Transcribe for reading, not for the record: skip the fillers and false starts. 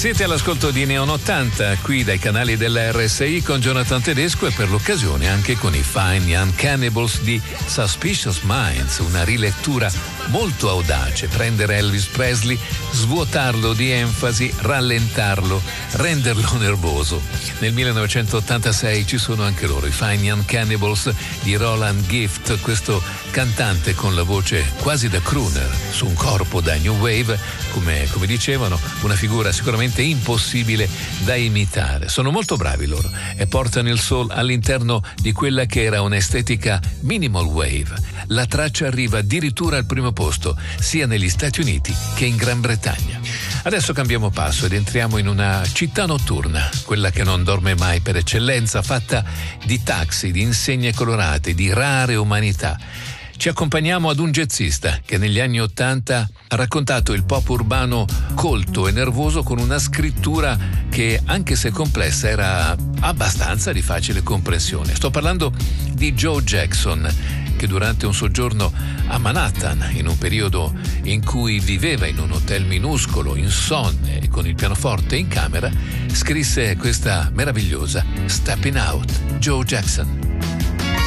Siete all'ascolto di Neon 80 qui dai canali della RSI con Jonathan Tedesco e per l'occasione anche con i Fine Young Cannibals di Suspicious Minds, una rilettura molto audace, prendere Elvis Presley, svuotarlo di enfasi, rallentarlo, renderlo nervoso. Nel 1986 ci sono anche loro, i Fine Young Cannibals di Roland Gift, questo cantante con la voce quasi da crooner, su un corpo da new wave, come dicevano, una figura sicuramente impossibile da imitare. Sono molto bravi loro e portano il soul all'interno di quella che era un'estetica minimal wave. La traccia arriva addirittura al primo posto, sia negli Stati Uniti che in Gran Bretagna. Adesso cambiamo passo ed entriamo in una città notturna, quella che non dorme mai per eccellenza, fatta di taxi, di insegne colorate, di rare umanità. Ci accompagniamo ad un jazzista che negli anni '80 ha raccontato il pop urbano colto e nervoso con una scrittura che, anche se complessa, era abbastanza di facile comprensione. Sto parlando di Joe Jackson, che durante un soggiorno a Manhattan, in un periodo in cui viveva in un hotel minuscolo, insonne e con il pianoforte in camera, scrisse questa meravigliosa Stepping Out, Joe Jackson.